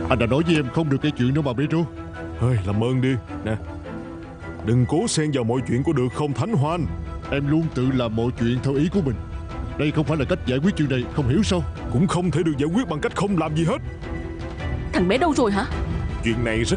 Anh đã nói với em không được kể chuyện nữa mà Pedro. Hơi làm ơn đi. Nè, đừng cố xen vào mọi chuyện có được không Thánh Hoan? Em luôn tự làm mọi chuyện theo ý của mình. Đây không phải là cách giải quyết chuyện này, không hiểu sao? Cũng không thể được giải quyết bằng cách không làm gì hết. Thằng bé đâu rồi hả? Chuyện này rất